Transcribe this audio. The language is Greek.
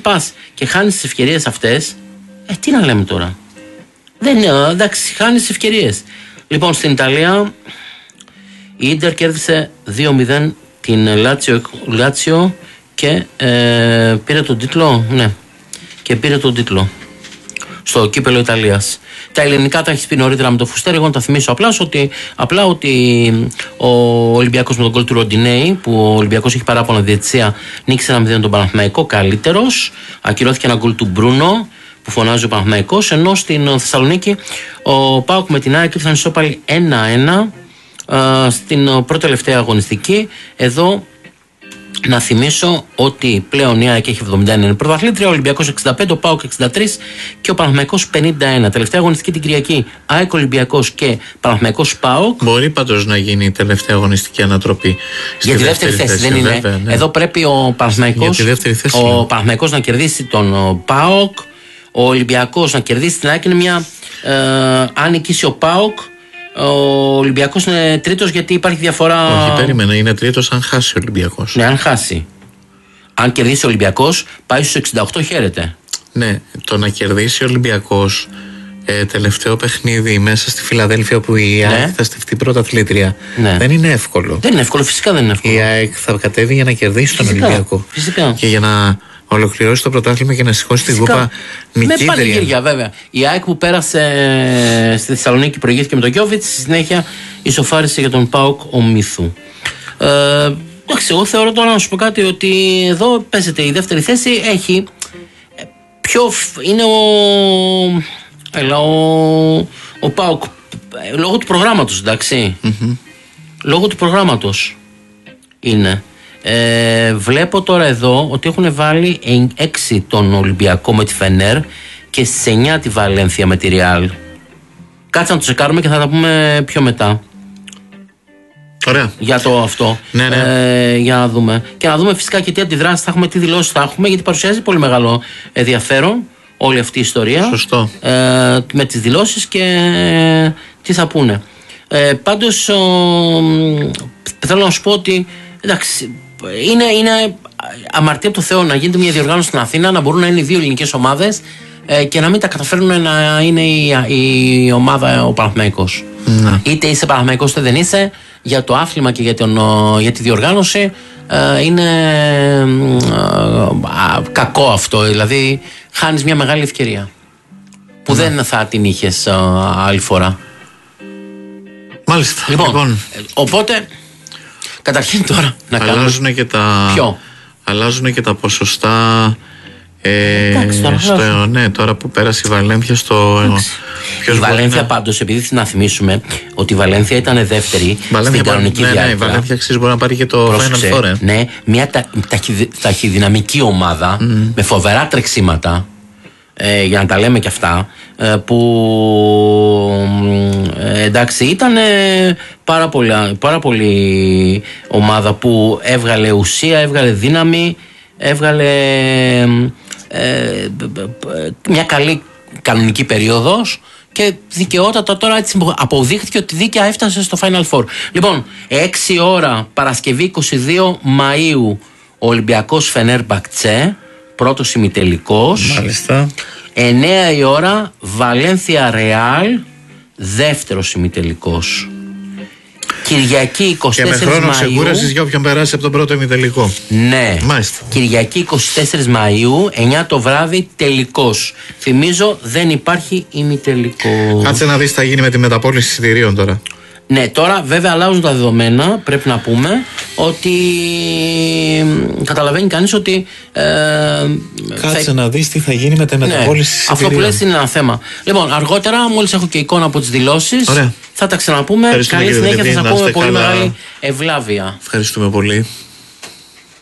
πας και χάνεις τις ευκαιρίες αυτές, τι να λέμε τώρα. Εντάξει, χάνεις τις ευκαιρίες. Λοιπόν, στην Ιταλία η Ίντερ κέρδισε 2-0 την Λάτσιο και πήρε τον τίτλο. Ναι, και πήρε τον τίτλο στο κύπελλο Ιταλίας. Τα ελληνικά τα έχεις πει νωρίτερα με το Φουστέρι. Εγώ να τα θυμίσω απλά ότι ο Ολυμπιακός με τον γκολ του Ροντινέη, που ο Ολυμπιακός έχει παράπονα διαιτησία, νίκησε 1-0 τον Παναθηναϊκό, καλύτερος. Ακυρώθηκε ένα γκολ του Μπρούνο, που φωνάζει ο Παναθηναϊκός, ενώ στην Θεσσαλονίκη ο ΠΑΟΚ με την ΑΕΚ ήρθαν ισόπαλοι 1-1 στην πρώτη τελευταία αγωνιστική. Εδώ να θυμίσω ότι πλέον η ΑΕΚ έχει 71, είναι πρωταθλήτρια, ο Ολυμπιακός 65, ο ΠΑΟΚ 63 και ο Παναθηναϊκός 51. Τελευταία αγωνιστική την Κυριακή, ΑΕΚ Ολυμπιακός και Παναθηναϊκός ΠΑΟΚ. Μπορεί πάντως να γίνει η τελευταία αγωνιστική ανατροπή. Για τη δεύτερη θέση δεν είναι. Βέβαια, ναι. Εδώ πρέπει ο Παναθηναϊκός να κερδίσει τον ΠΑΟΚ, ο Ολυμπιακός να κερδίσει την ΑΕΚ. Είναι μια. Αν νικήσει ο ΠΑΟΚ, ο Ολυμπιακός είναι τρίτος, γιατί υπάρχει διαφορά. Όχι, περίμενε, είναι τρίτος αν χάσει ο Ολυμπιακός. Ναι, αν χάσει. Αν κερδίσει ο Ολυμπιακός, πάει στους 68, χαίρεται. Ναι, το να κερδίσει ο Ολυμπιακός τελευταίο παιχνίδι μέσα στη Φιλαδέλφια, που η ΑΕΚ θα στεφτεί πρωταθλήτρια, δεν είναι εύκολο. Δεν είναι εύκολο, φυσικά δεν είναι εύκολο. Η ΑΕΚ θα κατέβει για να κερδίσει τον Ολυμπιακό. Φυσικά. Και για να ολοκληρώσει το πρωτάθλημα και να σηκώσει την κούπα νικήτρια. Με πανηγύρια, βέβαια. Η ΑΕΚ που πέρασε στη Θεσσαλονίκη προηγήθηκε με τον Γιόβιτς, στη συνέχεια ισοφάρισε για τον ΠΑΟΚ ο Μύθου. Εντάξει, εγώ θεωρώ τώρα να σου πω κάτι, ότι εδώ παίζεται η δεύτερη θέση, έχει είναι ο ΠΑΟΚ λόγω του προγράμματος, εντάξει. Λόγω του προγράμματος είναι. Βλέπω τώρα εδώ ότι έχουν βάλει 6 τον Ολυμπιακό με τη Φενέρ και στις 9 τη Βαλένθια με τη Ριάλ. Κάτσε να το τσεκάρουμε και θα τα πούμε πιο μετά. Ωραία. Για το αυτό. Ναι. Για να δούμε. Και να δούμε φυσικά και τι αντιδράσεις θα έχουμε, τι δηλώσεις θα έχουμε, γιατί παρουσιάζει πολύ μεγάλο ενδιαφέρον όλη αυτή η ιστορία. Σωστό. Με τις δηλώσεις και τι θα πούνε. Πάντως θέλω να σου πω ότι εντάξει, είναι αμαρτία από το Θεό να γίνεται μια διοργάνωση στην Αθήνα, να μπορούν να είναι οι δύο ελληνικές ομάδες και να μην τα καταφέρουν να είναι η ομάδα ο Παναθηναϊκός. Είτε είσαι Παναθηναϊκός είτε δεν είσαι, για το άθλημα και για τη διοργάνωση είναι κακό αυτό. Δηλαδή χάνεις μια μεγάλη ευκαιρία που δεν θα την είχες άλλη φορά. Μάλιστα. Λοιπόν. Οπότε καταρχήν τώρα να αλλάζουν και τα. Ποιο? Αλλάζουν και τα ποσοστά. Τώρα, ναι, τώρα που πέρασε η Βαλένθια στο. Η Βαλένθια πάντως, επειδή να θυμίσουμε ότι η Βαλένθια ήταν δεύτερη στην κανονική διάρκεια. Ναι, η Βαλένθια μπορεί να πάρει και το Final Four. Ναι, μια ταχυδυναμική ομάδα με φοβερά τρεξίματα. Για να τα λέμε και αυτά, που εντάξει ήταν πάρα πολύ ομάδα που έβγαλε ουσία, έβγαλε δύναμη, έβγαλε μια καλή κανονική περίοδος και δικαιότατα τώρα έτσι αποδείχθηκε ότι δίκαια έφτασε στο Final Four. Λοιπόν, 6 ώρα Παρασκευή 22 Μαΐου ο Ολυμπιακός Φενέρμπαχτσε, πρώτος ημιτελικός. Μάλιστα. 9 η ώρα Βαλένθια Ρεάλ, δεύτερος ημιτελικός. Κυριακή 24 Μαΐου. Και με χρόνο ξεκούρασης για όποιον περάσει από τον πρώτο ημιτελικό. Ναι. Μάλιστα. Κυριακή 24 Μαΐου, 9 το βράδυ, τελικός. Θυμίζω δεν υπάρχει ημιτελικό. Κάτσε να δεις τι θα γίνει με τη μεταπώληση εισιτηρίων τώρα. Ναι, τώρα βέβαια αλλάζουν τα δεδομένα. Πρέπει να πούμε ότι καταλαβαίνει κανείς ότι κάτσε να δεις τι θα γίνει με τη μεταπώληση εισιτηρίων. Αυτό που λες είναι ένα θέμα. Λοιπόν, αργότερα, μόλις έχω και εικόνα από τις δηλώσεις, θα τα ξαναπούμε. Καλή συνέχεια, θα σας πούμε πολύ μεγάλη ευλάβεια. Ευχαριστούμε πολύ.